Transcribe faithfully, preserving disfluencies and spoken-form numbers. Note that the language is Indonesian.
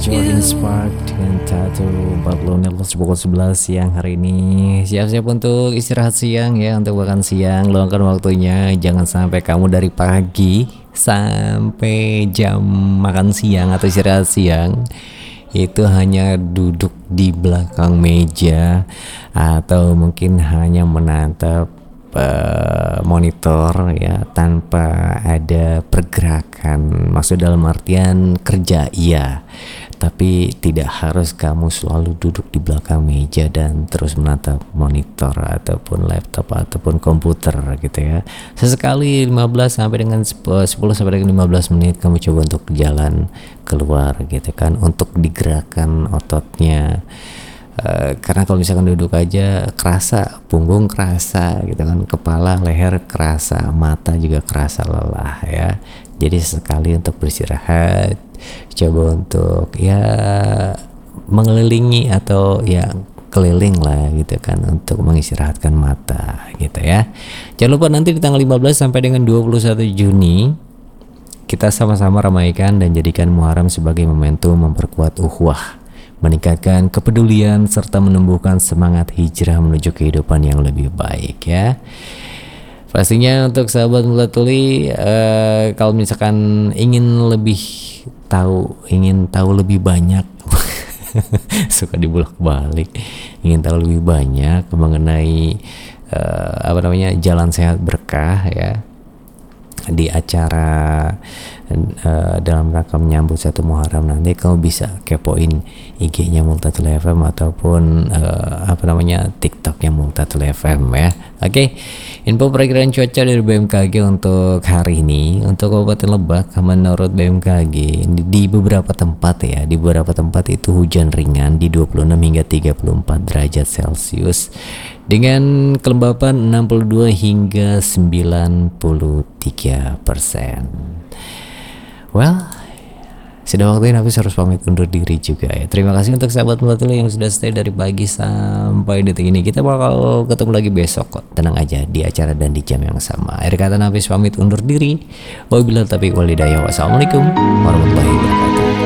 Jordan Spark dengan Tattoo empat puluh menit pukul sebelas siang hari ini. Siap-siap untuk istirahat siang ya, untuk makan siang. Luangkan waktunya, jangan sampai kamu dari pagi sampai jam makan siang atau istirahat siang itu hanya duduk di belakang meja atau mungkin hanya menatap Uh, monitor ya tanpa ada pergerakan. Maksud dalam artian kerja iya, tapi tidak harus kamu selalu duduk di belakang meja dan terus menatap monitor ataupun laptop ataupun komputer gitu ya. Sesekali lima belas sampai dengan sepuluh sampai dengan lima belas menit kamu coba untuk jalan keluar gitu kan, untuk digerakkan ototnya. Uh, karena kalau misalkan duduk aja kerasa punggung, kerasa gitu kan, kepala, leher kerasa, mata juga kerasa lelah ya. Jadi sekali untuk beristirahat, coba untuk ya mengelilingi atau ya keliling lah gitu kan, untuk mengistirahatkan mata gitu ya. Jangan lupa nanti di tanggal lima belas sampai dengan dua puluh satu Juni kita sama-sama ramaikan dan jadikan Muharram sebagai momentum memperkuat ukhuwah, meningkatkan kepedulian serta menumbuhkan semangat hijrah menuju kehidupan yang lebih baik ya. Pastinya untuk sahabat Mulatuli, uh, kalau misalkan ingin lebih tahu, ingin tahu lebih banyak suka dibulak-balik, ingin tahu lebih banyak mengenai uh, apa namanya jalan sehat berkah ya, di acara uh, dalam rangka menyambut satu Muharram nanti kamu bisa kepoin I G-nya Multatul F M ataupun uh, apa namanya TikTok-nya Multatul F M ya. Oke, okay. Info perakiraan cuaca dari B M K G untuk hari ini untuk Kabupaten Lebak menurut B M K G di, di beberapa tempat ya, di beberapa tempat itu hujan ringan di dua puluh enam hingga tiga puluh empat derajat Celcius dengan kelembapan enam puluh dua hingga sembilan puluh tiga persen. Well, sudah waktunya Hafiz harus pamit undur diri juga ya. Terima kasih untuk sahabat Mulatuli yang sudah stay dari pagi sampai detik ini. Kita bakal ketemu lagi besok kok, tenang aja, di acara dan di jam yang sama. Akhir kata Hafiz pamit undur diri. Wabillahi taufiq wal hidayah. Wassalamualaikum warahmatullahi wabarakatuh.